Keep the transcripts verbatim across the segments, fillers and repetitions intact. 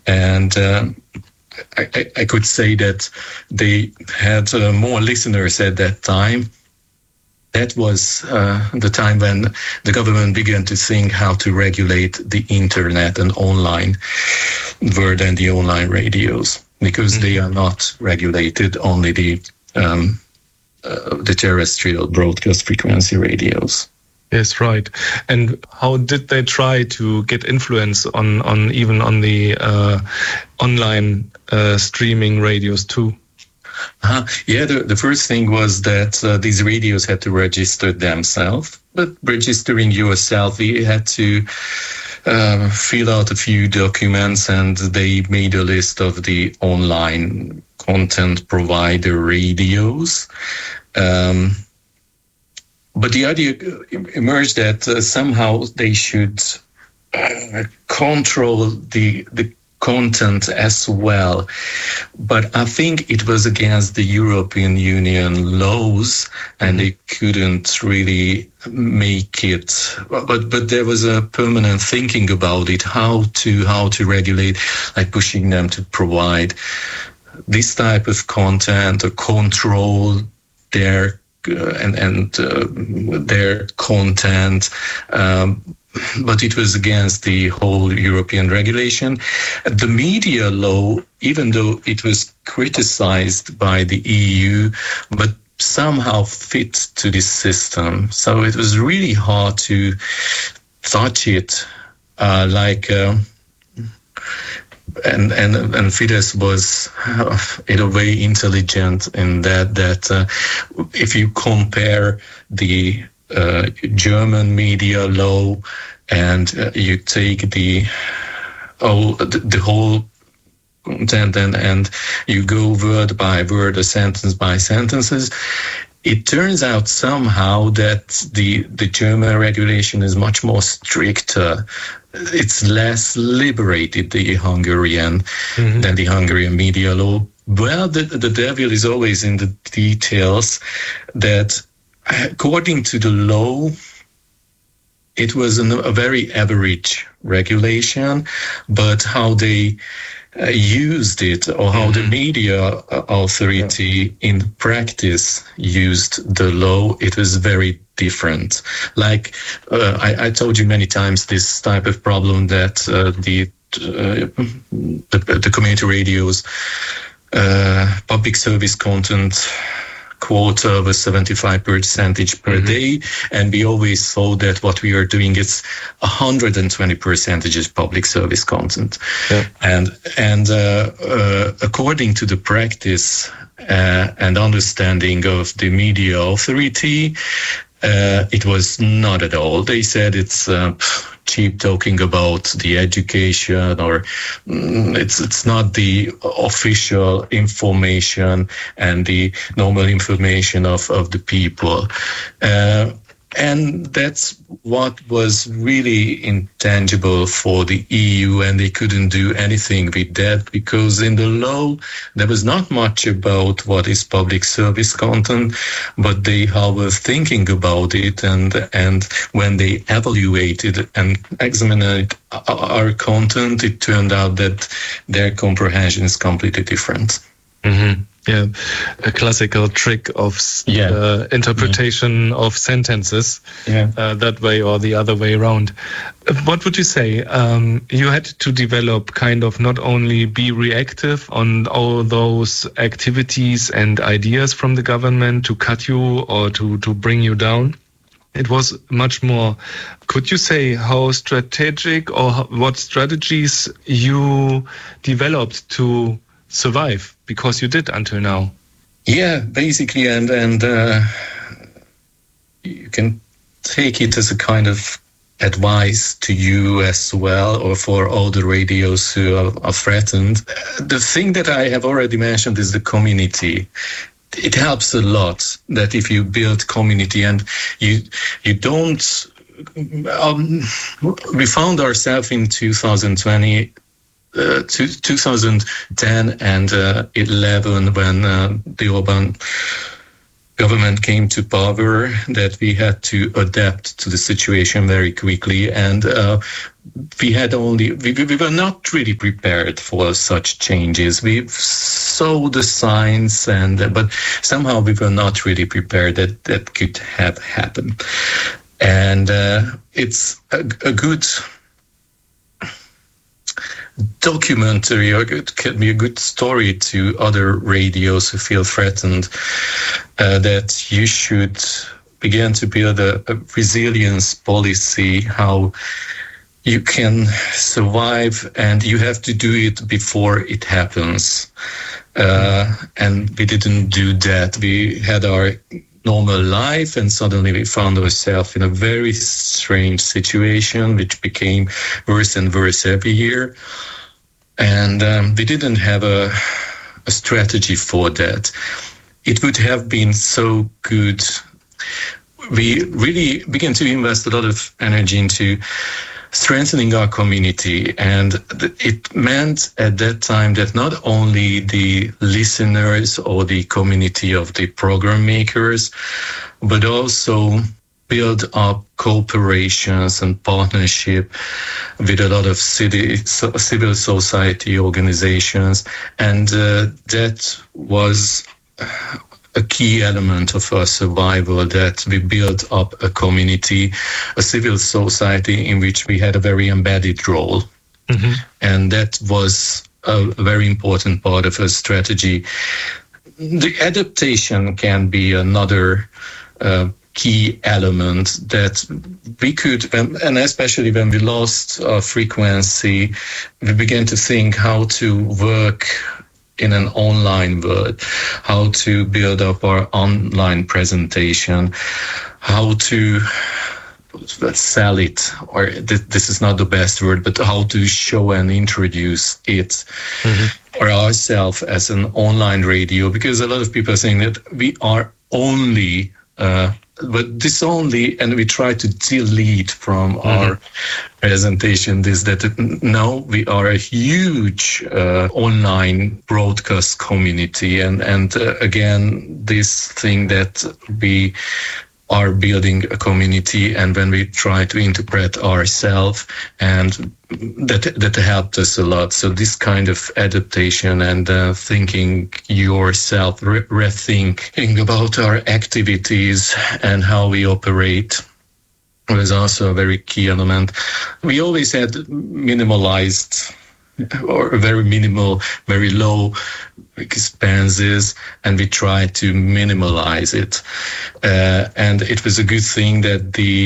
And uh, I, I could say that they had uh, more listeners at that time. That was uh, the time when the government began to think how to regulate the internet and online world and the online radios, because mm-hmm. they are not regulated, only the um, uh, the terrestrial broadcast frequency radios. Yes, right. And how did they try to get influence on, on even on the uh, online uh, streaming radios too? Uh, yeah, the, the first thing was that uh, these radios had to register themselves. But registering yourself, you had to uh, fill out a few documents, and they made a list of the online content provider radios. Um, but the idea emerged that uh, somehow they should uh, control the the content as well. But I think it was against the European Union laws, and they couldn't really make it. But but there was a permanent thinking about it, how to how to regulate, like pushing them to provide this type of content or control their uh, and and uh, their content. Um, But it was against the whole European regulation. The media law, even though it was criticized by the E U, but somehow fit to this system. So it was really hard to touch it, uh, like, uh, and, and, and Fidesz was uh, in a way intelligent in that, that uh, if you compare the Uh, German media law, and uh, you take the oh the, the whole content and, and you go word by word or sentence by sentences, it turns out somehow that the the German regulation is much more stricter. It's less liberated, the Hungarian, mm-hmm. than the Hungarian media law. Well, the, the devil is always in the details. That according to the law, it was an, a very average regulation, but how they uh, used it, or how mm-hmm. the media authority yeah. in practice used the law, it was very different. Like uh, I, I told you many times, this type of problem that uh, the, uh, the the community radios uh, public service content quota was seventy-five percentage per mm-hmm. day, and we always thought that what we are doing is one hundred twenty percentage is public service content. Yeah. And and uh, uh, according to the practice uh, and understanding of the media authority, uh, it was not at all. They said it's uh, cheap talking about the education, or mm, it's it's not the official information and the normal information of, of the people. Uh, and that's what was really intangible for the E U, and they couldn't do anything with that, because in the law there was not much about what is public service content, but they were thinking about it, and and when they evaluated and examined our content, it turned out that their comprehension is completely different. Mm-hmm. Yeah, a classical trick of yeah. uh, interpretation yeah. of sentences, yeah. uh, that way or the other way around. What would you say? Um, you had to develop kind of not only be reactive on all those activities and ideas from the government to cut you or to, to bring you down. It was much more. Could you say how strategic or what strategies you developed to survive, because you did until now? Yeah, basically, and and uh, you can take it as a kind of advice to you as well, or for all the radios who are, are threatened. The thing that I have already mentioned is the community. It helps a lot that if you build community and you you don't. Um, we found ourselves in two thousand twenty. Uh, two, twenty ten and uh, eleven, when uh, the Orbán government came to power, that we had to adapt to the situation very quickly, and uh, we had only we, we were not really prepared for such changes. We saw the signs, and but somehow we were not really prepared that that could have happened. And uh, it's a, a good documentary, or it can be a good story to other radios who feel threatened, uh, that you should begin to build a, a resilience policy, how you can survive, and you have to do it before it happens. Uh, and we didn't do that. We had our normal life, and suddenly we found ourselves in a very strange situation, which became worse and worse every year. And um, we didn't have a, a strategy for that. It would have been so good. We really began to invest a lot of energy into strengthening our community, and it meant at that time that not only the listeners or the community of the program makers, but also build up cooperations and partnership with a lot of city, civil society organizations, and uh, that was a key element of our survival, that we built up a community, a civil society in which we had a very embedded role. Mm-hmm. And that was a very important part of our strategy. The adaptation can be another uh, key element that we could, and especially when we lost our frequency, we began to think how to work in an online world, how to build up our online presentation, how to sell it, or th- this is not the best word, but how to show and introduce it, mm-hmm. or ourselves as an online radio, because a lot of people are saying that we are only uh, but this only, and we try to delete from mm-hmm. our presentation this, that now we are a huge uh, online broadcast community. And, and uh, again, this thing that we are building a community, and when we try to interpret ourselves, and that that helped us a lot. So this kind of adaptation and uh, thinking yourself, re- rethinking about our activities and how we operate was also a very key element. We always had minimalized or very minimal, very low expenses, and we try to minimalize it. Uh, and it was a good thing that the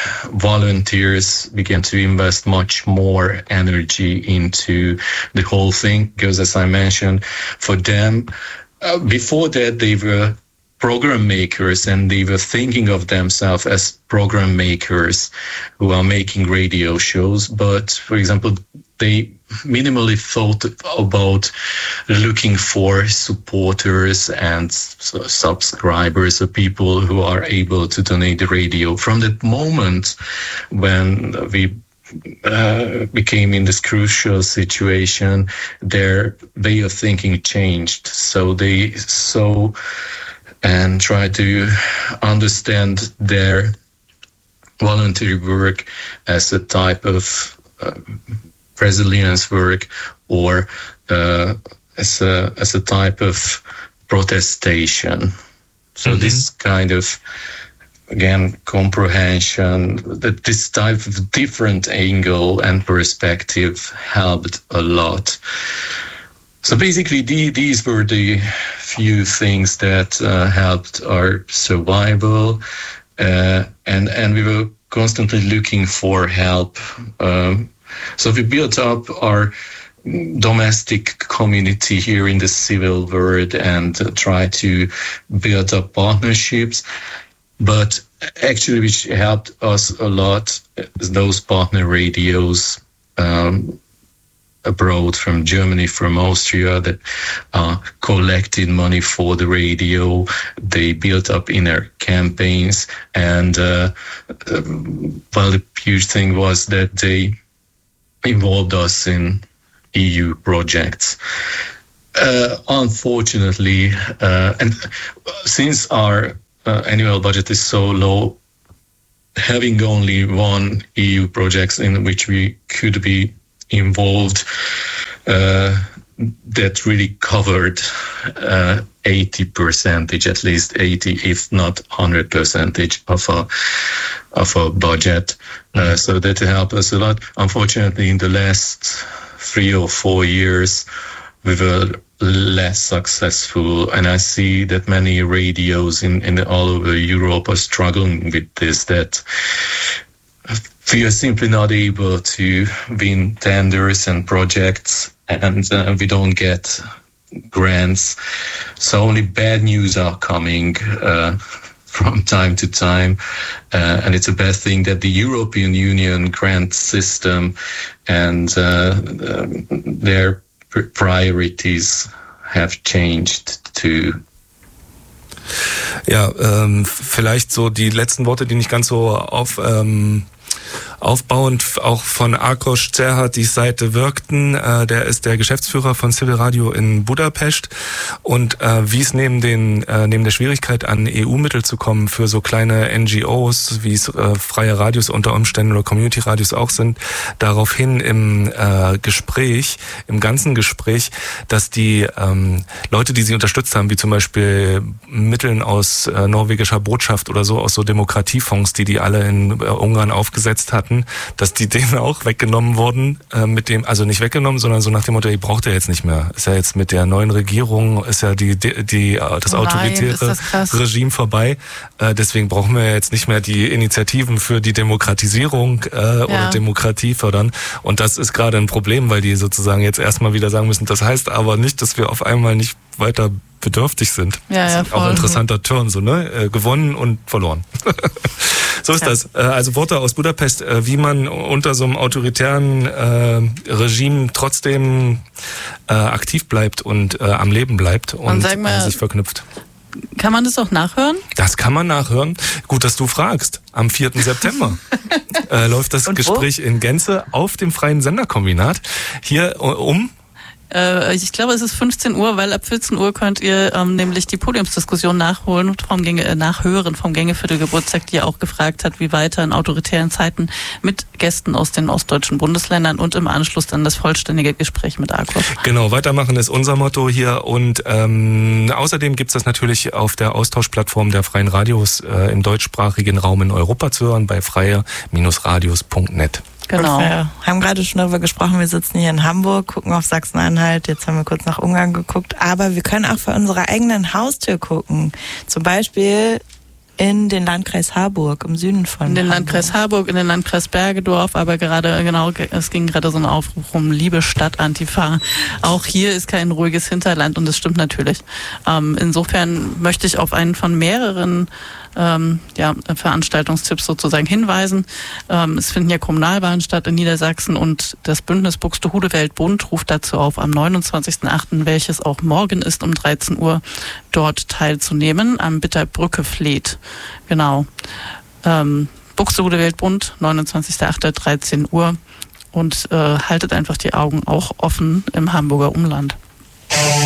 volunteers began to invest much more energy into the whole thing, because as I mentioned, for them, uh, before that they were program makers, and they were thinking of themselves as program makers who are making radio shows. But for example, they minimally thought about looking for supporters and subscribers, or people who are able to donate the radio. From that moment when we uh, became in this crucial situation, their way of thinking changed. So they saw and try to understand their voluntary work as a type of uh, resilience work, or uh, as a as a type of protestation. So mm-hmm. this kind of, again, comprehension, that this type of different angle and perspective helped a lot. So basically, the, these were the few things that uh, helped our survival, uh, and and we were constantly looking for help. Um, so we built up our domestic community here in the civil world and uh, tried to build up partnerships. But actually, which helped us a lot, those partner radios Um, abroad, from Germany, from Austria, that uh, collected money for the radio. They built up inner campaigns, and uh, uh, well, the huge thing was that they involved us in E U projects. Uh, unfortunately, uh, and since our uh, annual budget is so low, having only one E U project in which we could be involved, uh, that really covered uh, eighty percentage, at least eighty, if not one hundred percentage of a of a budget. Uh, so that helped us a lot. Unfortunately, in the last three or four years, we were less successful, and I see that many radios in, in all over Europe are struggling with this, that we are simply not able to win tenders and projects, and uh, we don't get grants. So only bad news are coming uh, from time to time, uh, and it's a bad thing that the European Union grant system and uh, their priorities have changed too. Ja, ähm, vielleicht so die letzten Worte, die nicht ganz so auf ähm, aufbauend auch von Ákos Cserha die Seite wirkten. Äh, der ist der Geschäftsführer von Civil Radio in Budapest, und äh, wie es neben den äh, neben der Schwierigkeit an E U-Mittel zu kommen für so kleine N G Os, wie es äh, freie Radios unter Umständen oder Community-Radios auch sind, daraufhin im äh, Gespräch, im ganzen Gespräch, dass die ähm, Leute, die sie unterstützt haben, wie zum Beispiel Mitteln aus äh, norwegischer Botschaft oder so, aus so Demokratiefonds, die die alle in äh, Ungarn aufgesetzt hatten, dass die denen auch weggenommen wurden, äh, mit dem, also nicht weggenommen, sondern so nach dem Motto, ihr braucht ja jetzt nicht mehr. Ist ja jetzt mit der neuen Regierung, ist ja die, die, die das oh nein, autoritäre das Regime vorbei. Äh, deswegen brauchen wir jetzt nicht mehr die Initiativen für die Demokratisierung äh, ja. oder Demokratie fördern. Und das ist gerade ein Problem, weil die sozusagen jetzt erstmal wieder sagen müssen, das heißt aber nicht, dass wir auf einmal nicht weiter bedürftig sind. Ja, das ja, ist auch ein interessanter Turn, so, ne? Äh, gewonnen und verloren. So ist ja. das. Äh, also Worte aus Budapest, äh, wie man unter so einem autoritären äh, Regime trotzdem äh, aktiv bleibt und äh, am Leben bleibt und, und mal, sich verknüpft. Kann man das auch nachhören? Das kann man nachhören. Gut, dass du fragst. Am vierten September äh, läuft das und Gespräch wo? in Gänze auf dem Freien Senderkombinat. Hier um Ich glaube, es ist fünfzehn Uhr, weil ab vierzehn Uhr könnt ihr ähm, nämlich die Podiumsdiskussion nachholen und vom Gänge, äh, nachhören vom Gängeviertel-Geburtstag, die ja auch gefragt hat, wie weiter in autoritären Zeiten mit Gästen aus den ostdeutschen Bundesländern, und im Anschluss dann das vollständige Gespräch mit Ákos. Genau, weitermachen ist unser Motto hier, und ähm, außerdem gibt's das natürlich auf der Austauschplattform der Freien Radios äh, im deutschsprachigen Raum in Europa zu hören, bei freie Radios punkt net. Genau. Und wir haben gerade schon darüber gesprochen, wir sitzen hier in Hamburg, gucken auf Sachsen-Anhalt, jetzt haben wir kurz nach Ungarn geguckt, aber wir können auch vor unserer eigenen Haustür gucken. Zum Beispiel in den Landkreis Harburg, im Süden von In den Hamburg. Landkreis Harburg, in den Landkreis Bergedorf, aber gerade, genau, es ging gerade so ein Aufruf um Liebe Stadt Antifa. Auch hier ist kein ruhiges Hinterland, und das stimmt natürlich. Ähm, insofern möchte ich auf einen von mehreren ähm, ja, Veranstaltungstipps sozusagen hinweisen. Ähm, es finden ja Kommunalwahlen statt in Niedersachsen, und das Bündnis Buxtehude Weltbund ruft dazu auf, am neunundzwanzigsten achten, welches auch morgen ist, um dreizehn Uhr dort teilzunehmen, am Bitterbrücke Fleet. Genau. Ähm, Buxtehude Weltbund, neunundzwanzigsten achten, dreizehn Uhr, und äh, haltet einfach die Augen auch offen im Hamburger Umland.